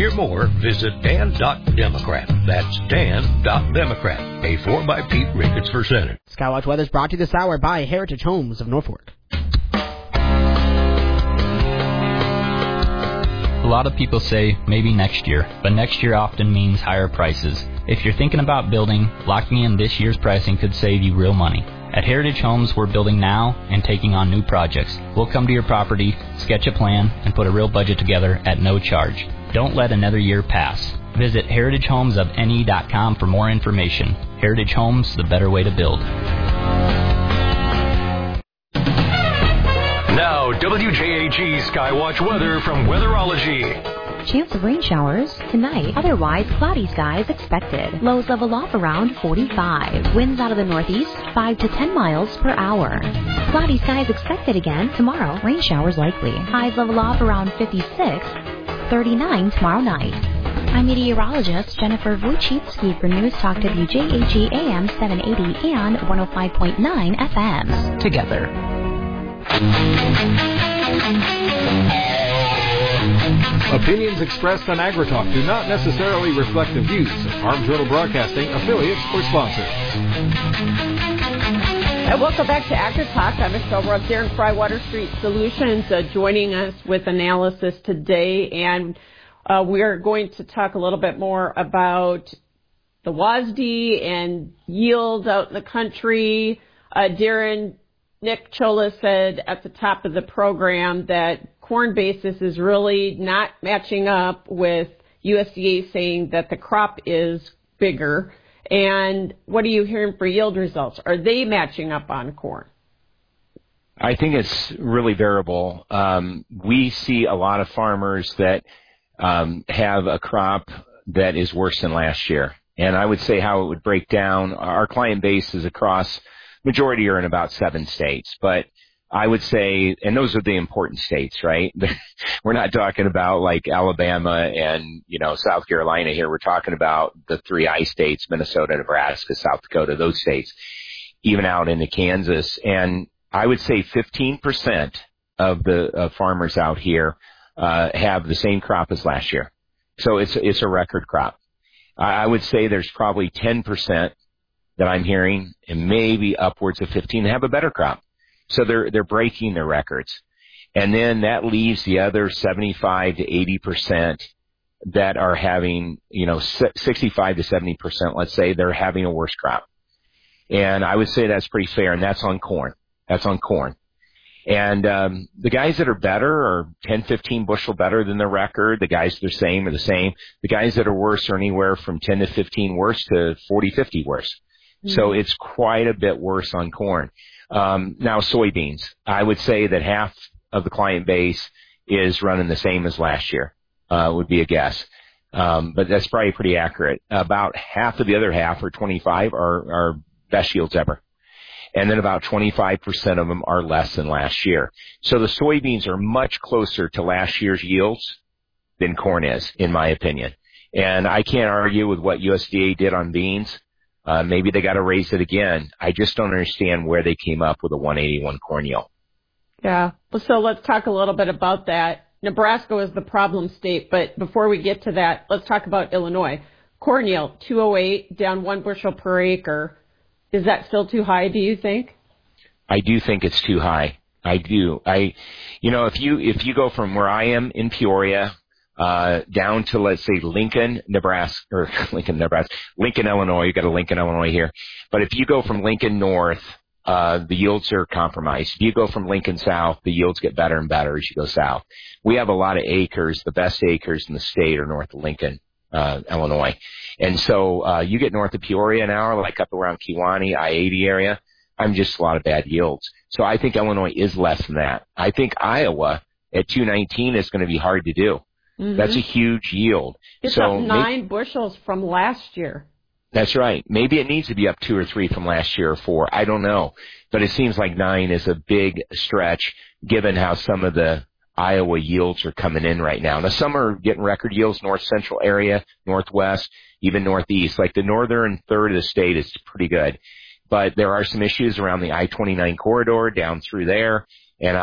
hear more, visit Dan.Democrat. That's Dan.Democrat. A 4 by Pete Ricketts for Senate. Skywatch Weather is brought to you this hour by Heritage Homes of Norfolk. A lot of people say maybe next year, but next year often means higher prices. If you're thinking about building, locking in this year's pricing could save you real money. At Heritage Homes, we're building now and taking on new projects. We'll come to your property, sketch a plan, and put a real budget together at no charge. Don't let another year pass. Visit heritageHomesofNE.com for more information. Heritage Homes, the better way to build. Now, WJAG Skywatch weather from Weatherology. Chance of rain showers tonight. Otherwise, cloudy skies expected. Lows level off around 45. Winds out of the northeast, 5 to 10 miles per hour. Cloudy skies expected again tomorrow. Rain showers likely. Highs level off around 56, 39 tomorrow night. I'm meteorologist Jennifer Wojcicki for News Talk WJAG AM 780 and 105.9 FM. Together. Opinions expressed on AgriTalk do not necessarily reflect the views of Farm Journal Broadcasting, affiliates, or sponsors. And welcome back to AgriTalk. I'm Michelle Rudd there in Water Street Solutions, joining us with analysis today. And we're going to talk a little bit more about the WASDE and yields out in the country. Nick Chola said at the top of the program that corn basis is really not matching up with USDA saying that the crop is bigger. And what are you hearing for yield results? Are they matching up on corn? I think it's really variable. We see a lot of farmers that have a crop that is worse than last year. And I would say how it would break down, our client base is across, majority are in about 7 states, but I would say, and those are the important states, right? We're not talking about like Alabama and, South Carolina here. We're talking about the 3 I states, Minnesota, Nebraska, South Dakota, those states, even out into Kansas. And I would say 15% of the farmers out here have the same crop as last year. So it's a record crop. I would say there's probably 10% that I'm hearing, and maybe upwards of 15 have a better crop. So they're breaking their records. And then that leaves the other 75 to 80% that are having, 65 to 70%, let's say, they're having a worse crop. And I would say that's pretty fair, and that's on corn. And the guys that are better are 10, 15 bushel better than the record. The guys that are same are the same. The guys that are worse are anywhere from 10 to 15 worse to 40, 50 worse. Mm-hmm. So it's quite a bit worse on corn. Now soybeans, I would say that half of the client base is running the same as last year, would be a guess. But that's probably pretty accurate. About half of the other half, or 25, are best yields ever. And then about 25% of them are less than last year. So the soybeans are much closer to last year's yields than corn is, in my opinion. And I can't argue with what USDA did on beans. Maybe they got to raise it again. I just don't understand where they came up with a 181 corn yield. Yeah. Well, so let's talk a little bit about that. Nebraska was the problem state, but before we get to that, let's talk about Illinois. Corn yield, 208, down 1 bushel per acre. Is that still too high, do you think? I do think it's too high. I do. If you go from where I am in Peoria, down to, let's say, Lincoln, Illinois. You got a Lincoln, Illinois here. But if you go from Lincoln north, the yields are compromised. If you go from Lincoln south, the yields get better and better as you go south. We have a lot of acres. The best acres in the state are north of Lincoln, Illinois. And so, you get north of Peoria now, like up around Kewanee, I-80 area. I'm just a lot of bad yields. So I think Illinois is less than that. I think Iowa at 219 is going to be hard to do. Mm-hmm. That's a huge yield. It's up 9 bushels from last year. That's right. Maybe it needs to be up 2 or 3 from last year or 4. I don't know. But it seems like 9 is a big stretch given how some of the Iowa yields are coming in right now. Now, some are getting record yields, north central area, northwest, even northeast. Like the northern third of the state is pretty good. But there are some issues around the I-29 corridor down through there. And